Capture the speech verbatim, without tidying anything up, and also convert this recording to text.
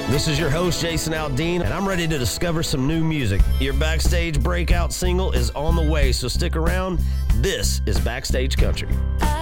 This is your host, Jason Aldean, and I'm ready to discover some new music. Your Backstage breakout single is on the way, so stick around. This is Backstage Country. I